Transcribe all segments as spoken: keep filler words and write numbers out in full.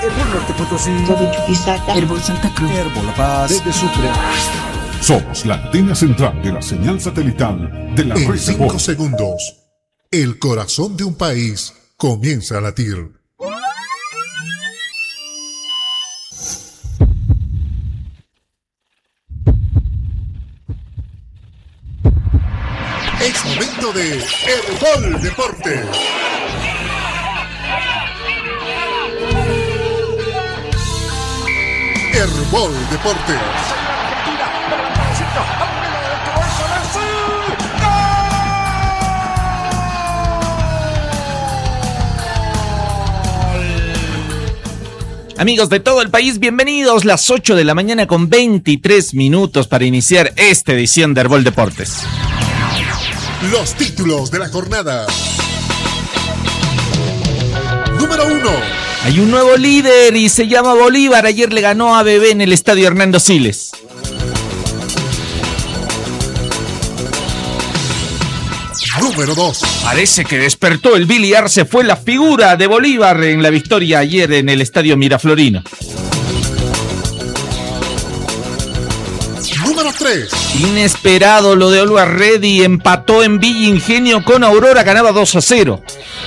Herbol Norte Potosí, Herbol Santa Cruz, Herbol La Paz, desde Sucre. Somos la antena central de la señal satelital de la red. En cinco segundos, el corazón de un país comienza a latir. Es momento de Herbol Deportes. Herbol Deportes. Amigos de todo el país, bienvenidos. Las ocho de la mañana con veintitrés minutos para iniciar esta edición de Herbol Deportes. Los títulos de la jornada. Número uno. Hay un nuevo líder y se llama Bolívar. Ayer le ganó a A B B en el estadio Hernando Siles. Número dos. Parece que despertó el Billy Arce. Fue la figura de Bolívar en la victoria ayer en el estadio Miraflorino. Número tres. Inesperado lo de Always Ready. Empató en Villa Ingenio con Aurora. Ganaba dos a cero.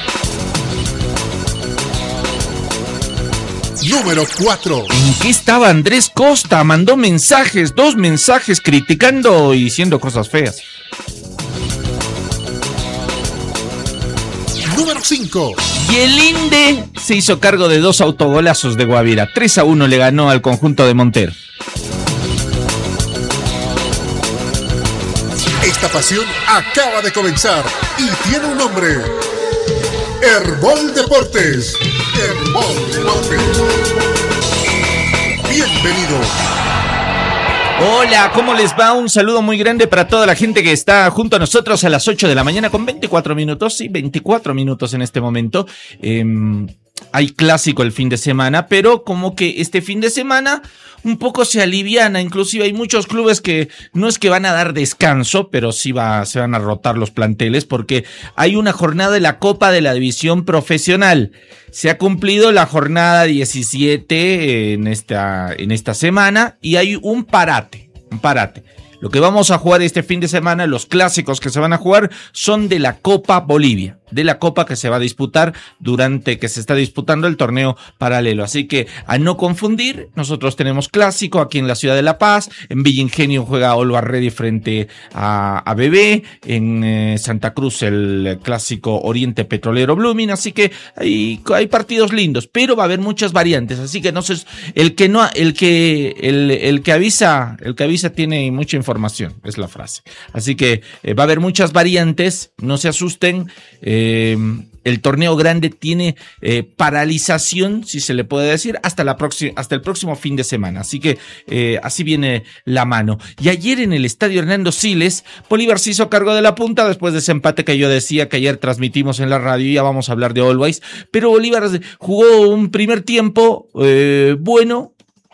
Número cuatro. ¿En qué estaba Andrés Costa? Mandó mensajes, dos mensajes criticando y diciendo cosas feas. Número cinco. Y el Inde se hizo cargo de dos autogolazos de Guavira. tres a uno le ganó al conjunto de Montero. Esta pasión acaba de comenzar y tiene un nombre. Herbol Deportes. Herbol Deportes. Bienvenido. Hola, ¿cómo les va? Un saludo muy grande para toda la gente que está junto a nosotros a las ocho de la mañana con veinticuatro minutos, sí, veinticuatro minutos en este momento. Eh, hay clásico el fin de semana, pero como que este fin de semana un poco se aliviana, inclusive hay muchos clubes que no es que van a dar descanso, pero sí va, se van a rotar los planteles porque hay una jornada de la Copa de la División Profesional. Se ha cumplido la jornada diecisiete en esta, en esta semana y hay un parate, un parate. Lo que vamos a jugar este fin de semana, los clásicos que se van a jugar son de la Copa Bolivia, de la Copa que se va a disputar durante que se está disputando el torneo paralelo. Así que a no confundir, nosotros tenemos clásico aquí en la ciudad de La Paz, en Villa Ingenio juega Always Ready frente a A B B, en eh, Santa Cruz el clásico Oriente Petrolero Blooming, así que hay, hay partidos lindos, pero va a haber muchas variantes, así que no sé, el que no, el que, el, el que avisa, el que avisa tiene mucha información. Información, es la frase. Así que eh, va a haber muchas variantes, no se asusten. Eh, el torneo grande tiene eh, paralización, si se le puede decir, hasta, la próxima, hasta el próximo fin de semana. Así que eh, así viene la mano. Y ayer en el estadio Hernando Siles, Bolívar se hizo cargo de la punta después de ese empate que yo decía que ayer transmitimos en la radio y ya vamos a hablar de Always. Pero Bolívar jugó un primer tiempo eh, bueno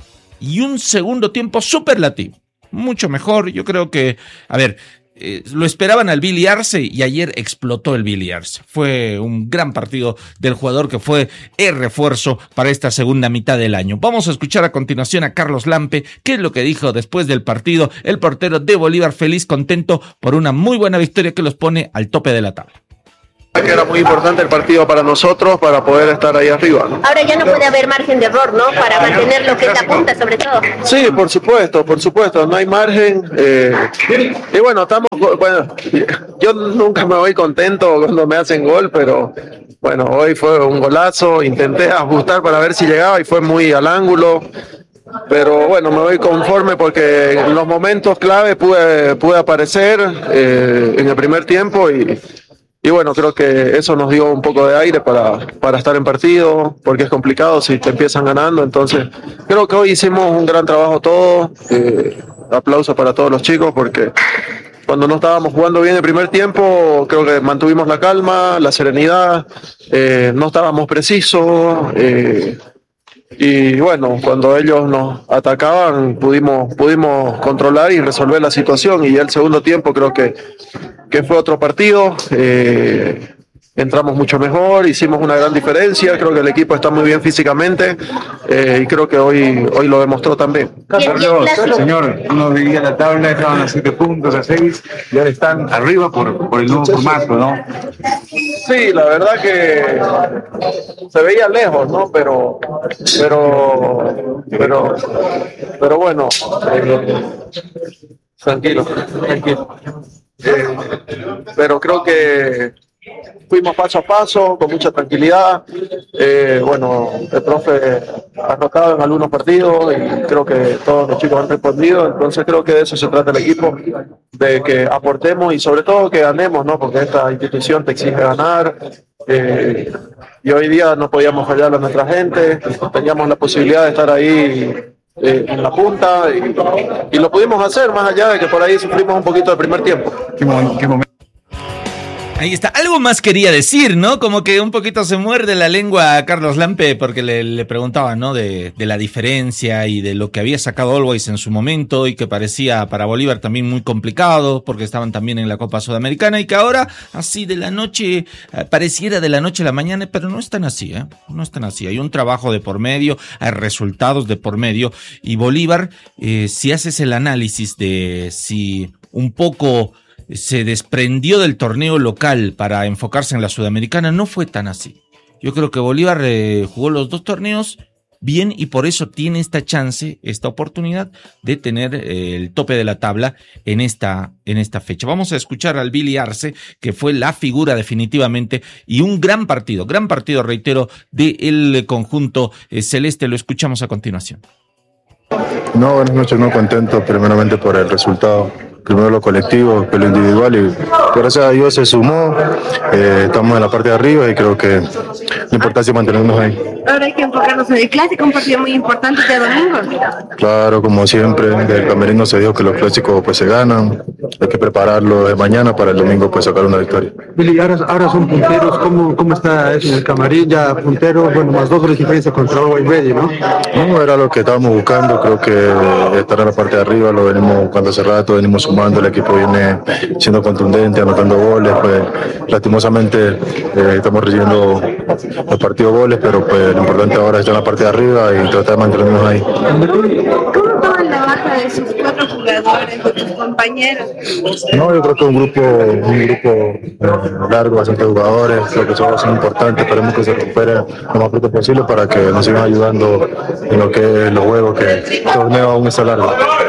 y un segundo tiempo superlativo. Mucho mejor, yo creo que, a ver, eh, lo esperaban al Billy Arce y ayer explotó el Billy Arce. Fue un gran partido del jugador que fue el refuerzo para esta segunda mitad del año. Vamos a escuchar a continuación a Carlos Lampe, qué es lo que dijo después del partido el portero de Bolívar, feliz, contento por una muy buena victoria que los pone al tope de la tabla. Que era muy importante el partido para nosotros para poder estar ahí arriba, ¿no? Ahora ya no puede haber margen de error, ¿no? Para mantener lo que es la punta, sobre todo. Sí, por supuesto, por supuesto, no hay margen. Eh, y bueno, estamos, bueno, yo nunca me voy contento cuando me hacen gol, pero bueno, hoy fue un golazo, intenté ajustar para ver si llegaba y fue muy al ángulo. Pero bueno, me voy conforme porque en los momentos clave pude, pude aparecer eh, en el primer tiempo y... Y bueno, creo que eso nos dio un poco de aire para, para estar en partido, porque es complicado si te empiezan ganando. Entonces, creo que hoy hicimos un gran trabajo todos. Eh, aplauso para todos los chicos, porque cuando no estábamos jugando bien el primer tiempo, creo que mantuvimos la calma, la serenidad, eh, no estábamos precisos. Eh, y bueno, cuando ellos nos atacaban, pudimos, pudimos controlar y resolver la situación. Y ya el segundo tiempo creo que que fue otro partido, eh, entramos mucho mejor, hicimos una gran diferencia, creo que el equipo está muy bien físicamente eh, y creo que hoy, hoy lo demostró también. Carlos, señor, uno veía la tabla, estaban a siete puntos, a seis, y ahora están arriba por, por el nuevo formato, ¿no? Sí, la verdad que se veía lejos, ¿no? Pero, pero, pero, pero bueno, eh, tranquilo, tranquilo. Eh, pero creo que fuimos paso a paso, con mucha tranquilidad. Eh, bueno, el profe ha rotado en algunos partidos y creo que todos los chicos han respondido. Entonces creo que de eso se trata el equipo, de que aportemos y sobre todo que ganemos, ¿no? Porque esta institución te exige ganar. Eh, y hoy día no podíamos fallar a nuestra gente, teníamos la posibilidad de estar ahí eh, en la punta y, y lo pudimos hacer, más allá de que por ahí sufrimos un poquito del primer tiempo. ¿Qué momento? ¿Qué momento? Ahí está, algo más quería decir, ¿no? Como que un poquito se muerde la lengua a Carlos Lampe porque le, le preguntaba, ¿no? De, de la diferencia y de lo que había sacado Always en su momento y que parecía para Bolívar también muy complicado porque estaban también en la Copa Sudamericana y que ahora así de la noche, eh, pareciera de la noche a la mañana, pero no es tan así, ¿eh? No es tan así. Hay un trabajo de por medio, hay resultados de por medio y Bolívar, eh, si haces el análisis de si un poco se desprendió del torneo local para enfocarse en la Sudamericana, no fue tan así. Yo creo que Bolívar eh, jugó los dos torneos bien y por eso tiene esta chance, esta oportunidad de tener eh, el tope de la tabla en esta, en esta fecha. Vamos a escuchar al Billy Arce, que fue la figura definitivamente y un gran partido, gran partido, reitero, del conjunto eh, celeste. Lo escuchamos a continuación. No, buenas noches, no contento primeramente por el resultado. Primero lo colectivo, que lo individual y gracias a Dios se sumó, eh, estamos en la parte de arriba y creo que la importancia es mantenernos ahí. Ahora hay que enfocarnos en el clásico, un partido muy importante este domingo. Claro, como siempre, del camerino se dijo que los clásicos pues se ganan, hay que prepararlo de mañana para el domingo pues sacar una victoria. Billy, ahora, ahora son punteros, ¿cómo, cómo está eso en el camarín? Ya punteros, bueno, más dos goles de diferencia contra Always Ready, ¿no? No, era lo que estábamos buscando, creo que estar en la parte de arriba, lo venimos buscando hace rato, venimos sumando, el equipo viene siendo contundente, anotando goles, pues lastimosamente eh, estamos recibiendo los partidos goles, pero pues lo importante ahora es estar en la parte de arriba y tratar de mantenernos ahí. ¿Cómo toman la baja de sus cuatro jugadores, de tus compañeros? No, yo creo que un grupo, un grupo eh, largo, bastante jugadores, creo que todos son importantes, esperemos que se recuperen lo más pronto posible para que nos sigan ayudando en lo que es los juegos, que el torneo aún está largo.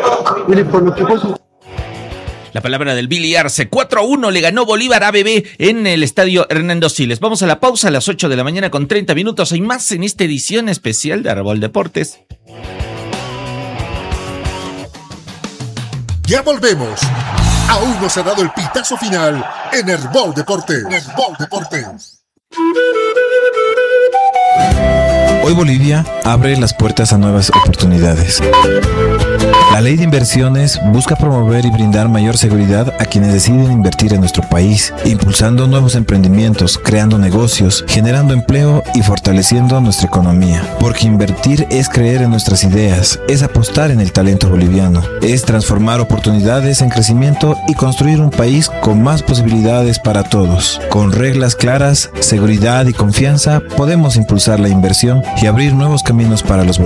La palabra del Billy Arce. cuatro a uno le ganó Bolívar a B B en el estadio Hernando Siles. Vamos a la pausa a las ocho de la mañana con treinta minutos. Hay más en esta edición especial de Arbol Deportes. Ya volvemos. Aún no se ha dado el pitazo final en Herbol Deportes. Herbol Deportes. Hoy Bolivia abre las puertas a nuevas oportunidades. La ley de inversiones busca promover y brindar mayor seguridad a quienes deciden invertir en nuestro país, impulsando nuevos emprendimientos, creando negocios, generando empleo y fortaleciendo nuestra economía. Porque invertir es creer en nuestras ideas, es apostar en el talento boliviano, es transformar oportunidades en crecimiento y construir un país con más posibilidades para todos. Con reglas claras, seguridad y confianza podemos impulsar la inversión y abrir nuevos caminos para los bolivianos.